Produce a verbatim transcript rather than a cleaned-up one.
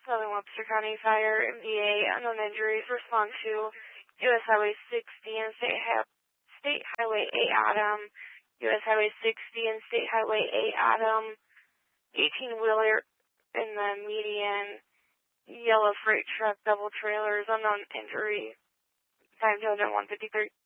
Southern Webster County Fire, M D A, unknown injuries, respond to U S Highway sixty and State, Hi- State Highway eight Adam, U S Highway sixty and State Highway eight Adam, eighteen-wheeler in the median, yellow freight truck, double trailers, unknown injury, time to one fifty-three.